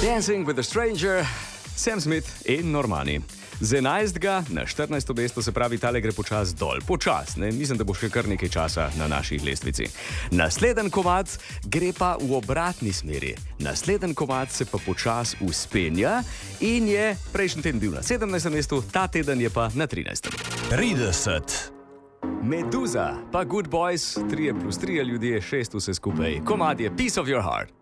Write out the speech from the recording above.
Dancing with a Stranger, Sam Smith in Normani. Z 11. na 14. mesto, se pravi, tale gre počas dol. Počas, ne? Mislim, da bo še kar nekaj časa na naši lestvici. Naslednji komad gre pa v obratni smeri. Naslednji komad se pa počas uspenja in je prejšnji teden bil na 17. mestu, ta teden je pa na 13. 30. Meduza, pa Good Boys, 3+3 ljudje, 6 vse skupaj. Komad je Piece of Your Heart.